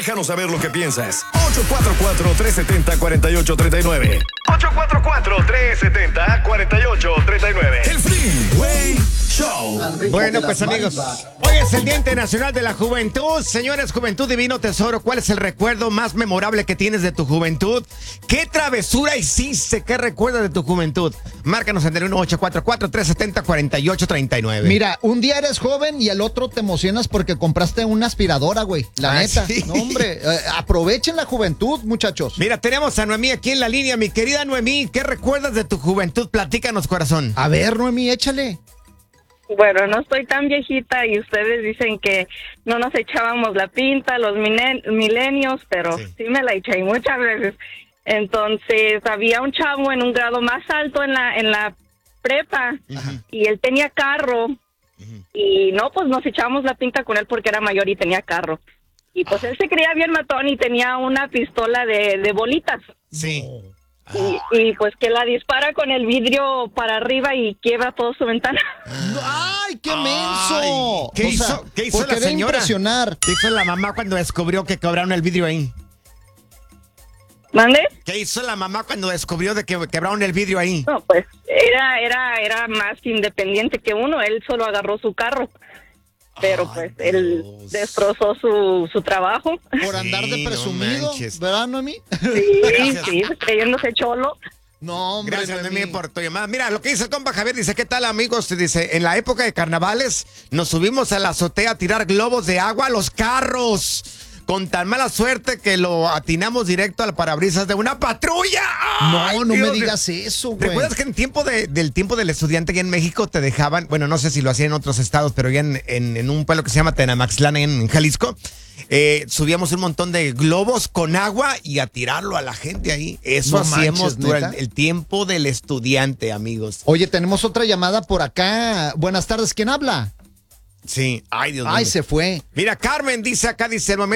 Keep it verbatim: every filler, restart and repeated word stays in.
Déjanos saber lo que piensas. ocho cuatro cuatro, tres siete cero, cuatro ocho tres nueve. ocho cuatro cuatro, tres siete cero, cuatro ocho tres nueve. El Freeway Show. Bueno, pues amigos, hoy es el Día Internacional de la Juventud. Señores, Juventud Divino Tesoro, ¿cuál es el recuerdo más memorable que tienes de tu juventud? ¿Qué travesura hiciste? ¿Qué recuerdas de tu juventud? Márcanos en el uno ocho cuatro cuatro, tres siete cero, cuatro ocho tres nueve. Mira, un día eres joven y al otro te emocionas porque compraste una aspiradora, güey. La Ah, neta. sí. No, hombre, eh, aprovechen la juventud, muchachos. Mira, tenemos a Noemí aquí en la línea. Mi querida Noemí, ¿qué recuerdas de tu juventud? Platícanos, corazón. A ver, Noemí, échale. Bueno, no estoy tan viejita y ustedes dicen que no nos echábamos la pinta, los mine- milenios, pero Sí. sí. me la eché muchas veces. Entonces, había un chavo en un grado más alto en la en la prepa y él tenía carro y no, pues nos echábamos la pinta con él porque era mayor y tenía carro. Y pues él se creía bien matón y tenía una pistola de, de bolitas. Sí. Y, y pues que la dispara con el vidrio para arriba y quiebra toda su ventana. ¡Ay, qué Ay, menso! ¿qué O hizo- sea, qué hizo por la querer señora? impresionar. ¿Qué hizo la mamá cuando descubrió que quebraron el vidrio ahí? ¿Mande? ¿Qué hizo la mamá cuando descubrió de que quebraron el vidrio ahí? No, pues era era era más independiente que uno. Él solo agarró su carro. Pero Ay, pues él Dios. destrozó su, su trabajo. Por andar Sí, de no presumido, manches. ¿verdad, Noemí? Sí, Gracias. sí, creyéndose cholo. No, hombre, Gracias, Noemí. Noemí, por tu llamada. Mira, lo que dice el compa Javier, dice, ¿qué tal, amigos? Dice, en la época de carnavales nos subimos a la azotea a tirar globos de agua a los carros. Con tan mala suerte que lo atinamos directo al parabrisas de una patrulla. ¡Ay, No, no me Dios! digas eso, güey. ¿Recuerdas que en tiempo de, del tiempo del estudiante aquí en México te dejaban, bueno, no sé si lo hacían en otros estados, pero ya en, en, en un pueblo que se llama Tenamaxtlán, en Jalisco, eh, subíamos un montón de globos con agua y a tirarlo a la gente ahí. Eso No hacíamos manches, durante ¿neta? el tiempo del estudiante, amigos. Oye, tenemos otra llamada por acá. Buenas tardes, ¿quién habla? Sí, ay Dios mío. Ay, se fue. Mira, Carmen dice acá, dice, el momento